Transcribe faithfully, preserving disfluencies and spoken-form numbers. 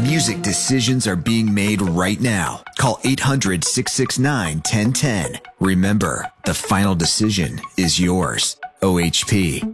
Music decisions are being made right now. Call eight hundred, six six nine, one zero one zero. Remember, the final decision is yours. O H P.